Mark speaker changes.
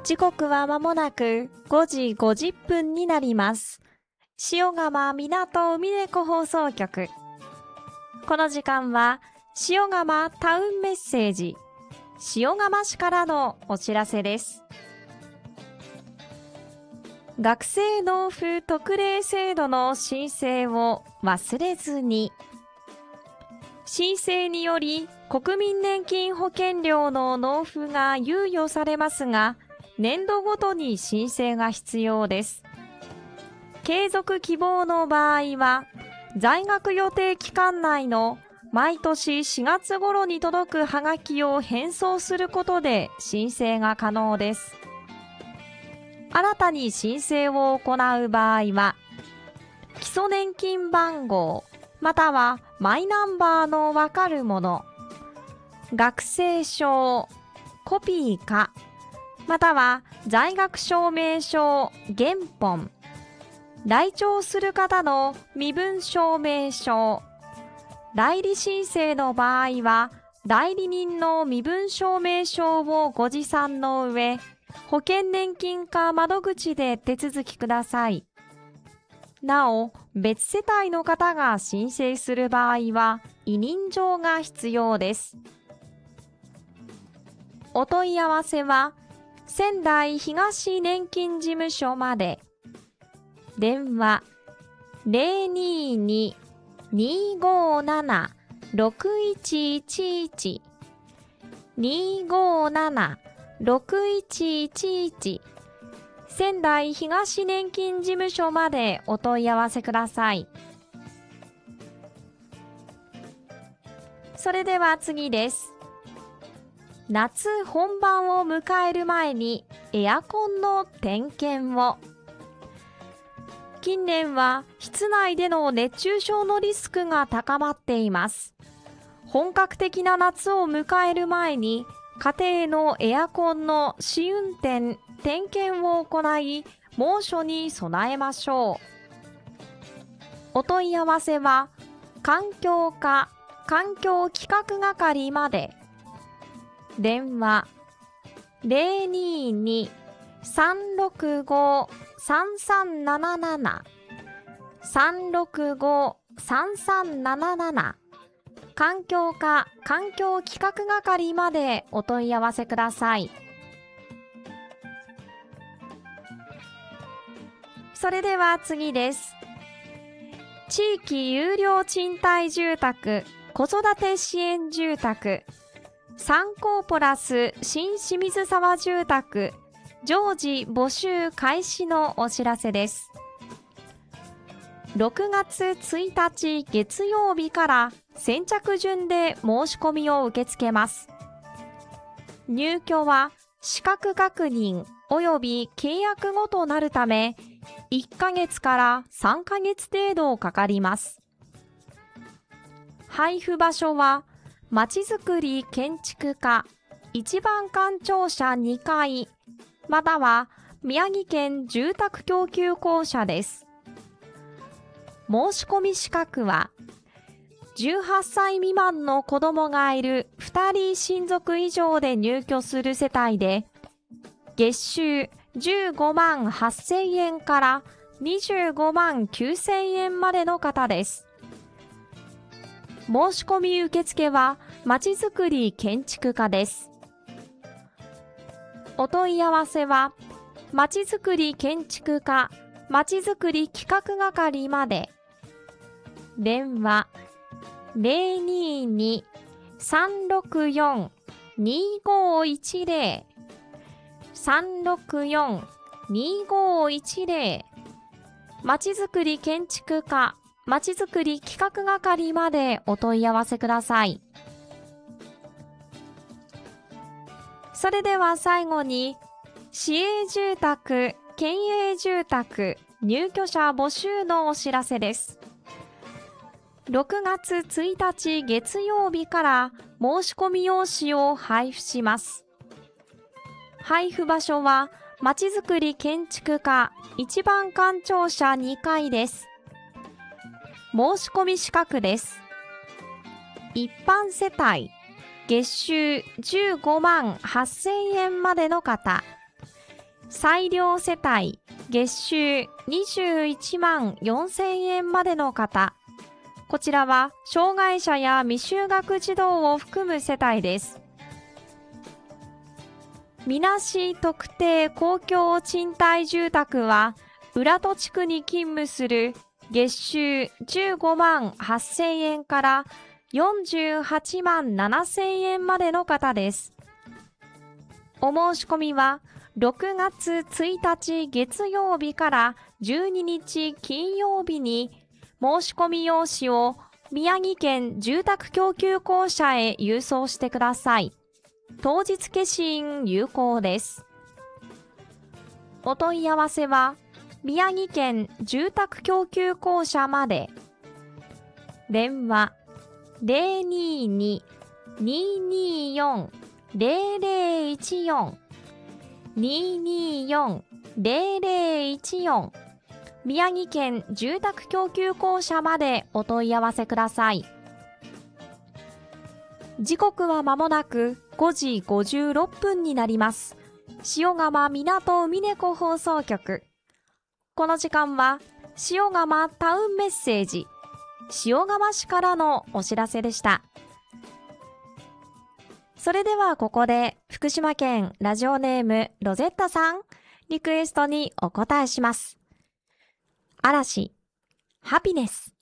Speaker 1: 時刻はまもなく5時50分になります。塩釜港海猫放送局。この時間は塩釜タウンメッセージ、塩釜市からのお知らせです。学生納付特例制度の申請を忘れずに。申請により国民年金保険料の納付が猶予されますが、年度ごとに申請が必要です。継続希望の場合は、在学予定期間内の毎年4月頃に届くはがきを返送することで申請が可能です。新たに申請を行う場合は、基礎年金番号またはマイナンバーのわかるもの、学生証、コピーか、または在学証明書原本、来庁する方の身分証明書、代理申請の場合は代理人の身分証明書をご持参の上、保険年金課窓口で手続きください。なお、別世帯の方が申請する場合は委任状が必要です。お問い合わせは仙台東年金事務所まで。電話 022-257-6111 257-6111 仙台東年金事務所までお問い合わせください。それでは次です。夏本番を迎える前にエアコンの点検を。近年は室内での熱中症のリスクが高まっています。本格的な夏を迎える前に家庭のエアコンの試運転・点検を行い、猛暑に備えましょう。お問い合わせは環境課環境企画係まで。電話 022-365-3377 365-3377 環境課環境企画係までお問い合わせください。それでは次です。地域有料賃貸住宅子育て支援住宅3校プラス新清水沢住宅常時募集開始のお知らせです。6月1日月曜日から先着順で申し込みを受け付けます。入居は資格確認及び契約後となるため、1ヶ月から3ヶ月程度かかります。配布場所はまちづくり建築課一番館庁舎2階または宮城県住宅供給公社です。申し込み資格は18歳未満の子供がいる2人親族以上で入居する世帯で月収15万8000円から25万9000円までの方です。申し込み受付はまちづくり建築課です。お問い合わせはまちづくり建築課まちづくり企画係まで。電話 022-364-2510 364-2510まちづくり建築課まちづくり企画係までお問い合わせください。それでは最後に市営住宅・県営住宅入居者募集のお知らせです。6月1日月曜日から申し込み用紙を配布します。配布場所はまちづくり建築課一番館庁舎2階です。申し込み資格です。一般世帯月収15万8000円までの方、 裁量世帯月収21万4000円までの方、こちらは障害者や未就学児童を含む世帯です。みなし特定公共賃貸住宅は浦戸地区に勤務する月収15万8000円から48万7000円までの方です。お申し込みは6月1日月曜日から12日金曜日に申し込み用紙を宮城県住宅供給公社へ郵送してください。当日消印有効です。お問い合わせは宮城県住宅供給公社まで。電話 022-224-0014 224-0014 宮城県住宅供給公社までお問い合わせください。時刻は間もなく5時56分になります。塩釜港海猫放送局。この時間は塩釜タウンメッセージ、塩釜市からのお知らせでした。それではここで福島県ラジオネームロゼッタさんリクエストにお答えします。嵐、ハピネス。